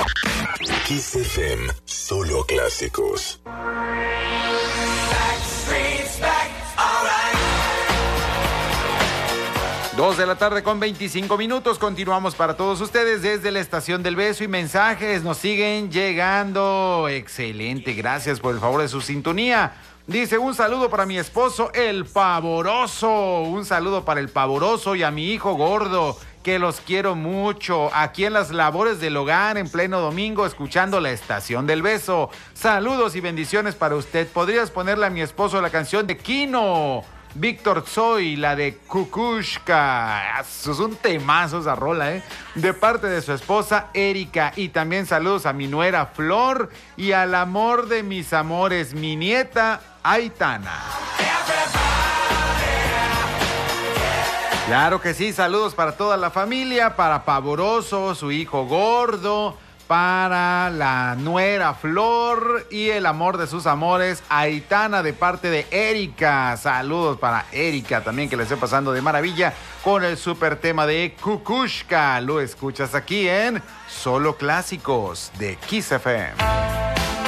Kiss FM, solo clásicos. 2 de la tarde con 25 minutos. Continuamos para todos ustedes desde la Estación del Beso y mensajes nos siguen llegando. Excelente, gracias por el favor de su sintonía. Dice, un saludo para mi esposo, el Pavoroso. Un saludo para el Pavoroso y a mi hijo gordo, que los quiero mucho. Aquí en las labores del hogar, en pleno domingo, escuchando la Estación del Beso. Saludos y bendiciones para usted. ¿Podrías ponerle a mi esposo la canción de Kino? Víctor Zoy, la de Kukushka. Eso es un temazo esa rola, ¿eh? De parte de su esposa Erika. Y también saludos a mi nuera Flor y al amor de mis amores, mi nieta Aitana. Claro que sí, saludos para toda la familia, para Pavoroso, su hijo gordo, para la nuera Flor y el amor de sus amores, Aitana, de parte de Erika. Saludos para Erika también, que le esté pasando de maravilla con el super tema de Kukushka. Lo escuchas aquí en Solo Clásicos de Kiss FM.